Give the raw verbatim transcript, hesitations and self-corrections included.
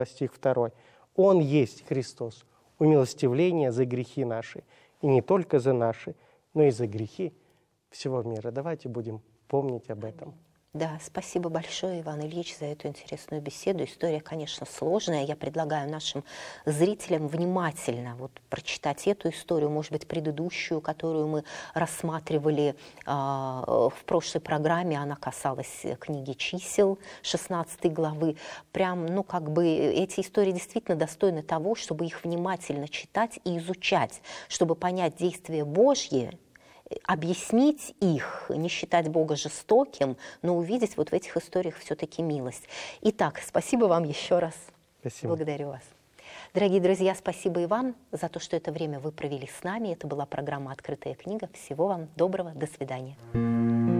стих второй. Он есть Христос, умилостивление за грехи наши, и не только за наши, но и за грехи всего мира. Давайте будем помнить об этом. Да, спасибо большое, Иван Ильич, за эту интересную беседу. История, конечно, сложная. Я предлагаю нашим зрителям внимательно вот прочитать эту историю, может быть, предыдущую, которую мы рассматривали э, в прошлой программе. Она касалась книги «Чисел», шестнадцатой главы. Прям, ну, как бы эти истории действительно достойны того, чтобы их внимательно читать и изучать, чтобы понять действия Божьи, объяснить их, не считать Бога жестоким, но увидеть вот в этих историях все-таки милость. Итак, спасибо вам еще раз. Спасибо. Благодарю вас. Дорогие друзья, спасибо и вам за то, что это время вы провели с нами. Это была программа «Открытая книга». Всего вам доброго. До свидания.